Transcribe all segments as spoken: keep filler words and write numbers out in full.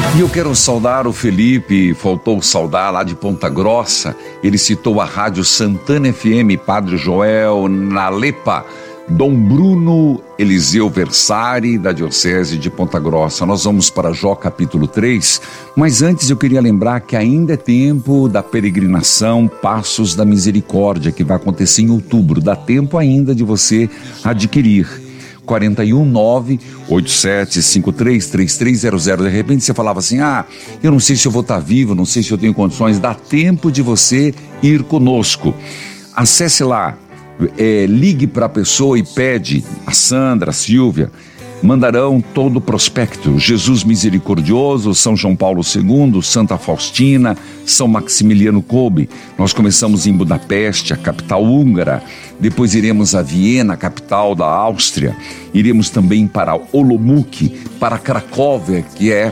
E eu quero saudar o Felipe, faltou saudar lá de Ponta Grossa. Ele citou a Rádio Santana F M, Padre Joel Nalepa, Dom Bruno Eliseu Versari, da Diocese de Ponta Grossa. Nós vamos para Jó capítulo três, mas antes eu queria lembrar que ainda é tempo da peregrinação Passos da Misericórdia, que vai acontecer em outubro. Dá tempo ainda de você adquirir. quarenta e um, nove oito sete cinco três três três zero zero. De repente você falava assim, ah, eu não sei se eu vou estar vivo, não sei se eu tenho condições. Dá tempo de você ir conosco. Acesse lá, é, ligue para a pessoa e pede, a Sandra, a Silvia, mandarão todo o prospecto. Jesus Misericordioso, São João Paulo segundo, Santa Faustina, São Maximiliano Kolbe. Nós começamos em Budapeste, a capital húngara. Depois iremos a Viena, capital da Áustria. Iremos também para Olomouc, para Cracóvia, que é,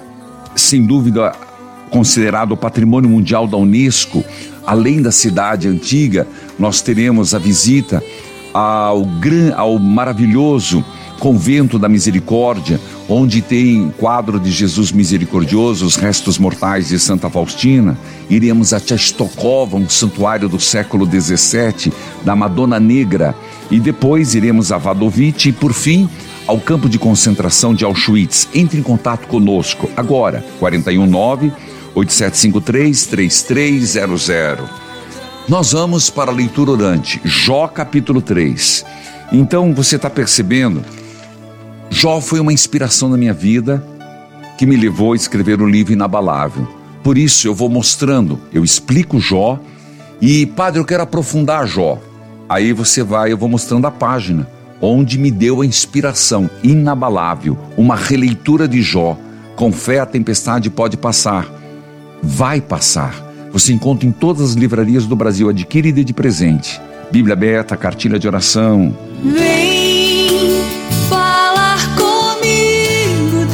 sem dúvida, considerado Patrimônio Mundial da Unesco. Além da cidade antiga, nós teremos a visita ao, gran, ao maravilhoso Convento da Misericórdia, onde tem quadro de Jesus Misericordioso, os restos mortais de Santa Faustina. Iremos a Częstochowa, um santuário do século dezessete, da Madonna Negra. E depois iremos a Wadowice e, por fim, ao campo de concentração de Auschwitz. Entre em contato conosco agora, quarenta e um, nove oito sete cinco três três três zero zero. Nós vamos para a leitura orante, Jó capítulo três. Então você está percebendo, Jó foi uma inspiração na minha vida que me levou a escrever um livro inabalável. Por isso eu vou mostrando, eu explico Jó e, padre, eu quero aprofundar Jó. Aí você vai, eu vou mostrando a página onde me deu a inspiração inabalável, uma releitura de Jó. Com fé a tempestade pode passar, vai passar. Você encontra em todas as livrarias do Brasil, adquire e dê de presente. Bíblia aberta, cartilha de oração. Vem falar comigo,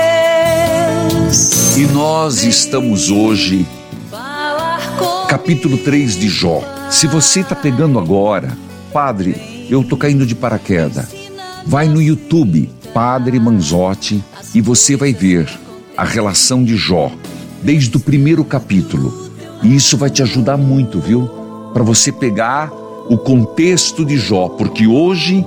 Deus. E nós estamos hoje, capítulo três de Jó. Se você está pegando agora, padre, eu estou caindo de paraquedas, vai no YouTube, Padre Manzotti, e você vai ver a relação de Jó, desde o primeiro capítulo. E isso vai te ajudar muito, viu? Para você pegar o contexto de Jó, porque hoje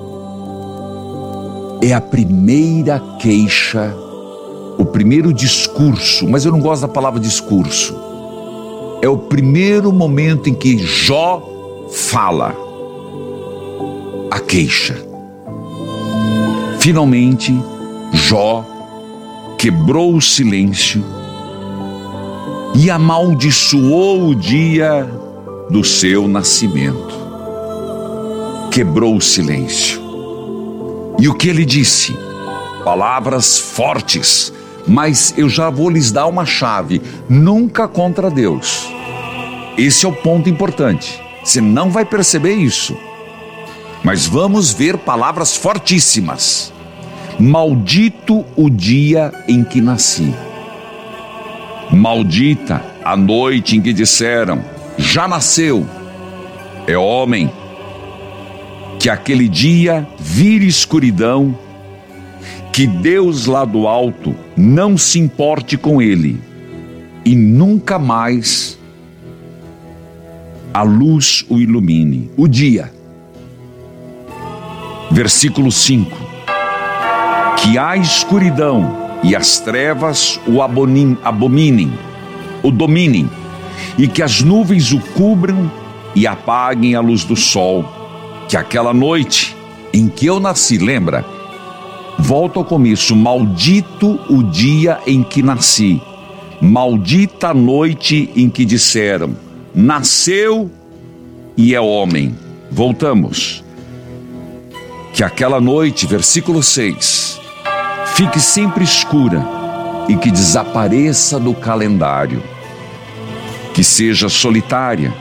é a primeira queixa, o primeiro discurso, mas eu não gosto da palavra discurso. É o primeiro momento em que Jó fala, a queixa. Finalmente, Jó quebrou o silêncio e amaldiçoou o dia do seu nascimento. Quebrou o silêncio. E o que ele disse? Palavras fortes, mas eu já vou lhes dar uma chave: nunca contra Deus. Esse é o ponto importante. Você não vai perceber isso, mas vamos ver palavras fortíssimas. Maldito o dia em que nasci. Maldita a noite em que disseram, já nasceu, é homem. Que aquele dia vire escuridão, que Deus lá do alto não se importe com ele, e nunca mais a luz o ilumine. O dia. Versículo cinco. Que a escuridão e as trevas o abominem, o dominem, e que as nuvens o cubram e apaguem a luz do sol. Que aquela noite em que eu nasci, lembra? Volto ao começo, maldito o dia em que nasci, maldita a noite em que disseram, nasceu e é homem. Voltamos. Que aquela noite, versículo seis, fique sempre escura e que desapareça do calendário, que seja solitária